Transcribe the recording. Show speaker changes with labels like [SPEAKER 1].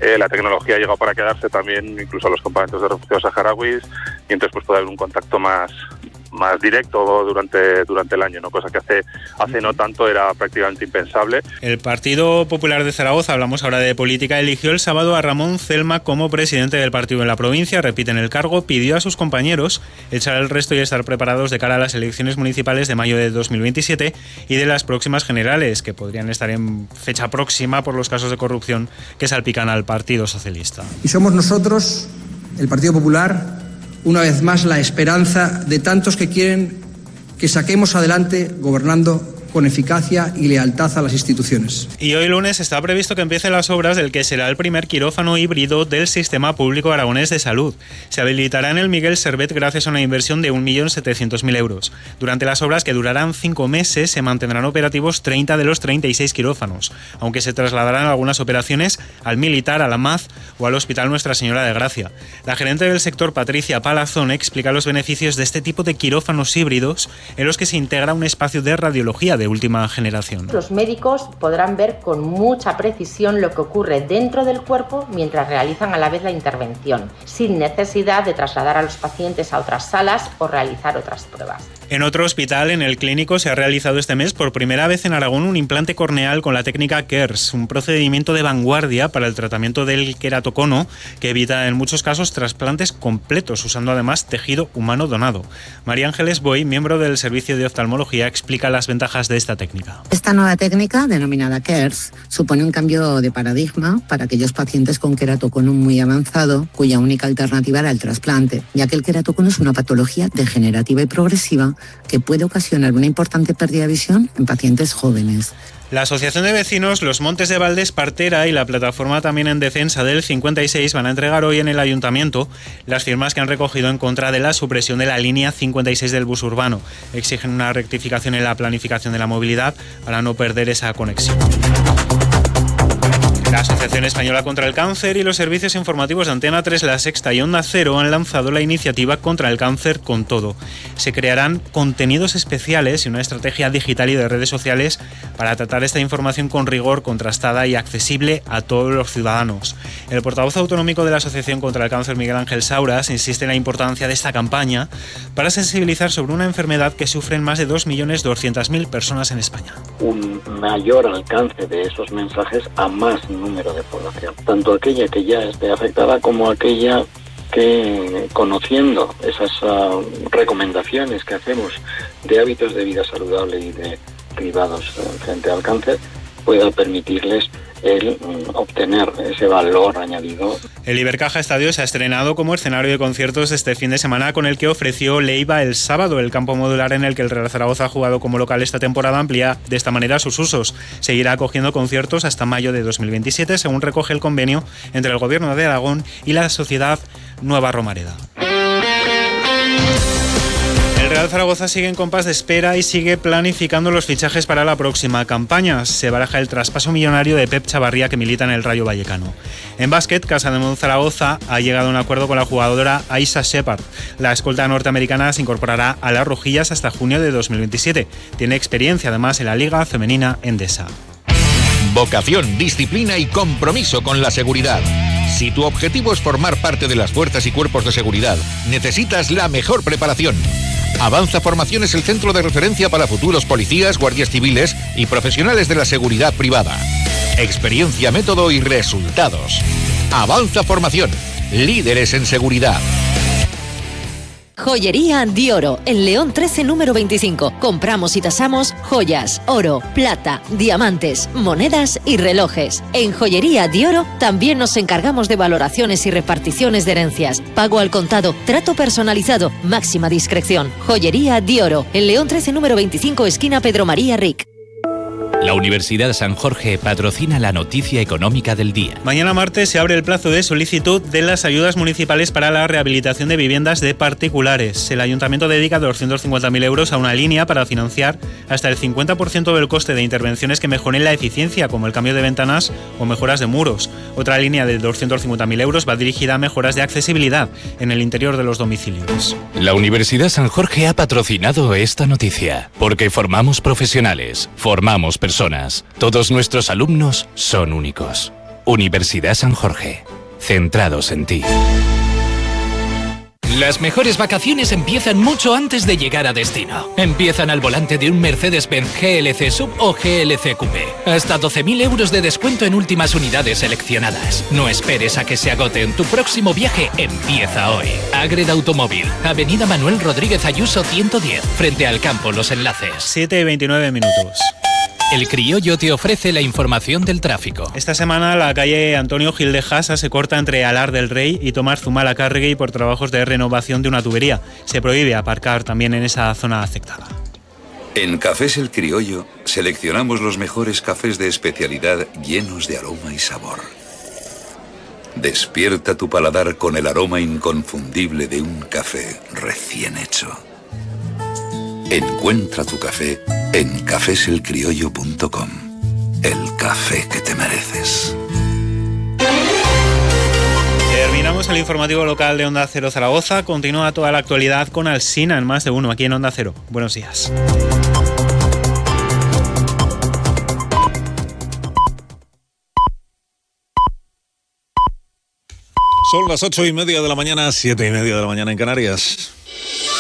[SPEAKER 1] la tecnología ha llegado para quedarse también, incluso a los campamentos de refugiados saharauis, y entonces pues puede haber un contacto más directo durante el año, ¿no? Cosa que hace no tanto era prácticamente impensable.
[SPEAKER 2] El Partido Popular de Zaragoza, hablamos ahora de política, eligió el sábado a Ramón Celma como presidente del partido en la provincia, repite en el cargo, pidió a sus compañeros echar el resto y estar preparados de cara a las elecciones municipales de mayo de 2027 y de las próximas generales, que podrían estar en fecha próxima por los casos de corrupción que salpican al Partido Socialista.
[SPEAKER 3] Y somos nosotros, el Partido Popular, una vez más la esperanza de tantos que quieren que saquemos adelante gobernando con eficacia y lealtad a las instituciones.
[SPEAKER 2] Y hoy lunes está previsto que empiecen las obras del que será el primer quirófano híbrido del Sistema Público Aragonés de Salud. Se habilitará en el Miguel Servet gracias a una inversión de 1.700.000 euros. Durante las obras, que durarán 5 meses, se mantendrán operativos 30 de los 36 quirófanos, aunque se trasladarán algunas operaciones al Militar, a la MAZ o al Hospital Nuestra Señora de Gracia. La gerente del sector, Patricia Palazón, explica los beneficios de este tipo de quirófanos híbridos en los que se integra un espacio de radiología de última generación.
[SPEAKER 4] Los médicos podrán ver con mucha precisión lo que ocurre dentro del cuerpo mientras realizan a la vez la intervención, sin necesidad de trasladar a los pacientes a otras salas o realizar otras pruebas.
[SPEAKER 2] En otro hospital, en el Clínico, se ha realizado este mes por primera vez en Aragón un implante corneal con la técnica KERS, un procedimiento de vanguardia para el tratamiento del queratocono que evita en muchos casos trasplantes completos, usando además tejido humano donado. María Ángeles Boy, miembro del Servicio de Oftalmología, explica las ventajas de esta técnica.
[SPEAKER 5] Esta nueva técnica, denominada KERS, supone un cambio de paradigma para aquellos pacientes con queratocono muy avanzado, cuya única alternativa era el trasplante, ya que el queratocono es una patología degenerativa y progresiva que puede ocasionar una importante pérdida de visión en pacientes jóvenes.
[SPEAKER 2] La Asociación de Vecinos Los Montes de Valdés Partera y la plataforma también en defensa del 56 van a entregar hoy en el Ayuntamiento las firmas que han recogido en contra de la supresión de la línea 56 del bus urbano. Exigen una rectificación en la planificación de la movilidad para no perder esa conexión. La Asociación Española contra el Cáncer y los servicios informativos de Antena 3, La Sexta y Onda Cero han lanzado la iniciativa Contra el Cáncer con Todo. Se crearán contenidos especiales y una estrategia digital y de redes sociales para tratar esta información con rigor, contrastada y accesible a todos los ciudadanos. El portavoz autonómico de la Asociación contra el Cáncer, Miguel Ángel Sauras, insiste en la importancia de esta campaña para sensibilizar sobre una enfermedad que sufren más de 2.200.000 personas en España.
[SPEAKER 6] Un mayor alcance de esos mensajes a más número de población, tanto aquella que ya esté afectada como aquella que, conociendo esas recomendaciones que hacemos de hábitos de vida saludable y de privados frente al cáncer, pueda permitirles el obtener ese valor añadido.
[SPEAKER 2] El Ibercaja Estadio se ha estrenado como escenario de conciertos este fin de semana, con el que ofreció Leiva el sábado. El campo modular en el que el Real Zaragoza ha jugado como local esta temporada amplía de esta manera sus usos. Seguirá acogiendo conciertos hasta mayo de 2027, según recoge el convenio entre el Gobierno de Aragón y la Sociedad Nueva Romareda. El Real Zaragoza sigue en compás de espera y sigue planificando los fichajes para la próxima campaña. Se baraja el traspaso millonario de Pep Chavarría, que milita en el Rayo Vallecano. En básquet, Casa de Monzaragoza ha llegado a un acuerdo con la jugadora Aisha Shepard. La escolta norteamericana se incorporará a las rojillas hasta junio de 2027. Tiene experiencia además en la Liga Femenina Endesa.
[SPEAKER 7] Vocación, disciplina y compromiso con la seguridad. Si tu objetivo es formar parte de las fuerzas y cuerpos de seguridad, necesitas la mejor preparación. Avanza Formación es el centro de referencia para futuros policías, guardias civiles y profesionales de la seguridad privada. Experiencia, método y resultados. Avanza Formación, líderes en seguridad.
[SPEAKER 8] Joyería Dioro, en León 13, número 25. Compramos y tasamos joyas, oro, plata, diamantes, monedas y relojes. En Joyería Dioro también nos encargamos de valoraciones y reparticiones de herencias. Pago al contado, trato personalizado, máxima discreción. Joyería Dioro, en León 13, número 25, esquina Pedro María Ric.
[SPEAKER 9] La Universidad San Jorge patrocina la noticia económica del día.
[SPEAKER 2] Mañana martes se abre el plazo de solicitud de las ayudas municipales para la rehabilitación de viviendas de particulares. El Ayuntamiento dedica 250.000 euros a una línea para financiar hasta el 50% del coste de intervenciones que mejoren la eficiencia, como el cambio de ventanas o mejoras de muros. Otra línea de 250.000 euros va dirigida a mejoras de accesibilidad en el interior de los domicilios.
[SPEAKER 9] La Universidad San Jorge ha patrocinado esta noticia, porque formamos profesionales, formamos personas. Todos nuestros alumnos son únicos. Universidad San Jorge. Centrados en ti. Las mejores vacaciones empiezan mucho antes de llegar a destino. Empiezan al volante de un Mercedes-Benz GLC Sub o GLC Coupé. Hasta 12.000 euros de descuento en últimas unidades seleccionadas. No esperes a que se agoten. Tu próximo viaje empieza hoy. Agreda Automóvil, Avenida Manuel Rodríguez Ayuso 110, frente al campo Los Enlaces.
[SPEAKER 2] 7:29 minutos.
[SPEAKER 9] El Criollo te ofrece la información del tráfico.
[SPEAKER 2] Esta semana la calle Antonio Gil de Jasa se corta entre Alar del Rey y Tomás Zumalacárregui por trabajos de renovación de una tubería. Se prohíbe aparcar también en esa zona afectada.
[SPEAKER 10] En Cafés El Criollo seleccionamos los mejores cafés de especialidad llenos de aroma y sabor. Despierta tu paladar con el aroma inconfundible de un café recién hecho. Encuentra tu café en cafeselcriollo.com. El café que te mereces.
[SPEAKER 2] Terminamos el informativo local de Onda Cero Zaragoza. Continúa toda la actualidad con Alsina en Más de Uno, aquí en Onda Cero. Buenos días.
[SPEAKER 11] Son las 8:30 de la mañana, 7:30 de la mañana en Canarias.